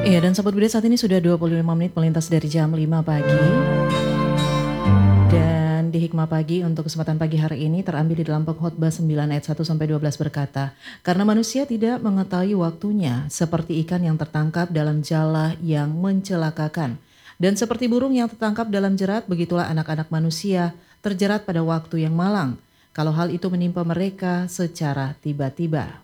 Iya, dan Sobat Buda saat ini sudah 25 menit melintas dari jam 5 pagi. Dan di Hikmah Pagi untuk kesempatan pagi hari ini terambil di dalam Pengkhotbah 9 ayat 1 sampai 12 berkata, "Karena manusia tidak mengetahui waktunya, seperti ikan yang tertangkap dalam jala yang mencelakakan, dan seperti burung yang tertangkap dalam jerat, begitulah anak-anak manusia terjerat pada waktu yang malang, kalau hal itu menimpa mereka secara tiba-tiba."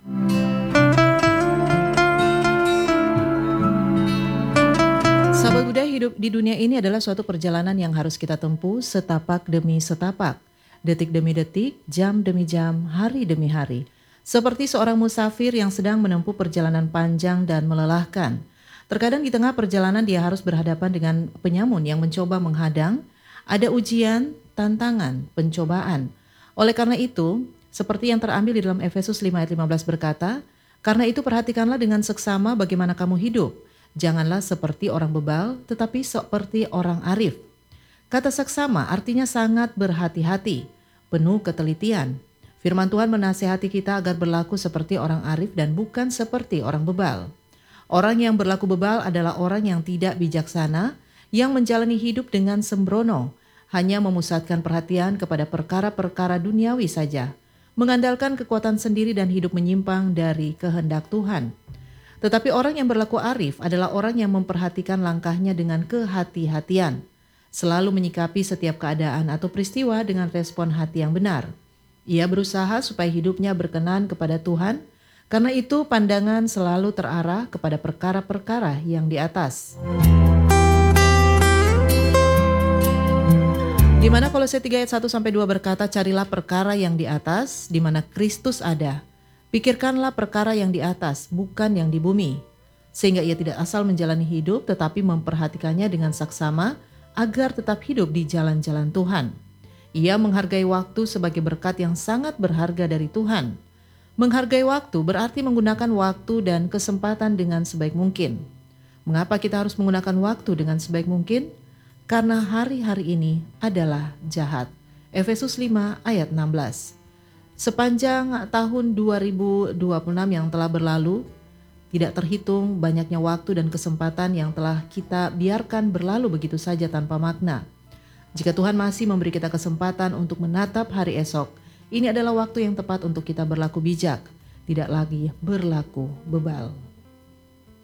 Sahabat Buddha, hidup di dunia ini adalah suatu perjalanan yang harus kita tempuh setapak demi setapak, detik demi detik, jam demi jam, hari demi hari. Seperti seorang musafir yang sedang menempuh perjalanan panjang dan melelahkan. Terkadang di tengah perjalanan dia harus berhadapan dengan penyamun yang mencoba menghadang, ada ujian, tantangan, pencobaan. Oleh karena itu, seperti yang terambil di dalam Efesus 5 ayat 15 berkata, "Karena itu perhatikanlah dengan seksama bagaimana kamu hidup. Janganlah seperti orang bebal, tetapi seperti orang arif." Kata seksama artinya sangat berhati-hati, penuh ketelitian. Firman Tuhan menasihati kita agar berlaku seperti orang arif dan bukan seperti orang bebal. Orang yang berlaku bebal adalah orang yang tidak bijaksana, yang menjalani hidup dengan sembrono, hanya memusatkan perhatian kepada perkara-perkara duniawi saja, mengandalkan kekuatan sendiri dan hidup menyimpang dari kehendak Tuhan. Tetapi orang yang berlaku arif adalah orang yang memperhatikan langkahnya dengan kehati-hatian, selalu menyikapi setiap keadaan atau peristiwa dengan respon hati yang benar. Ia berusaha supaya hidupnya berkenan kepada Tuhan, karena itu pandangan selalu terarah kepada perkara-perkara yang di atas. Di mana Kolose 3 ayat 1 sampai 2 berkata, "Carilah perkara yang di atas, di mana Kristus ada. Pikirkanlah perkara yang di atas, bukan yang di bumi." Sehingga ia tidak asal menjalani hidup, tetapi memperhatikannya dengan saksama agar tetap hidup di jalan-jalan Tuhan. Ia menghargai waktu sebagai berkat yang sangat berharga dari Tuhan. Menghargai waktu berarti menggunakan waktu dan kesempatan dengan sebaik mungkin. Mengapa kita harus menggunakan waktu dengan sebaik mungkin? Karena hari-hari ini adalah jahat. Efesus 5 ayat 16. Sepanjang tahun 2026 yang telah berlalu, tidak terhitung banyaknya waktu dan kesempatan yang telah kita biarkan berlalu begitu saja tanpa makna. Jika Tuhan masih memberi kita kesempatan untuk menatap hari esok, ini adalah waktu yang tepat untuk kita berlaku bijak, tidak lagi berlaku bebal.